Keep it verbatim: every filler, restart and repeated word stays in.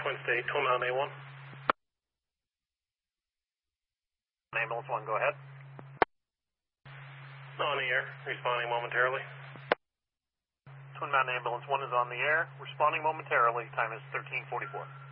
Twin State, Twin Mountain A one. Ambulance one, go ahead. On the air, responding momentarily. Twin Mountain Ambulance one is on the air, responding momentarily. Time is thirteen forty-four.